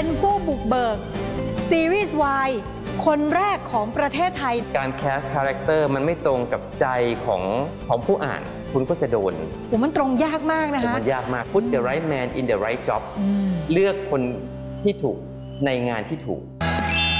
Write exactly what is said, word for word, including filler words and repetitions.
เป็นผู้บุกเบิกซีรีส์ วาย คนแรกของประเทศไทยการแคสคาแรคเตอร์มันไม่ตรงกับใจของของผู้อ่านคุณก็จะโดนโอ้มันตรงยากมากนะคะมันยากมาก Put the right man in the right job เลือกคนที่ถูกในงานที่ถูก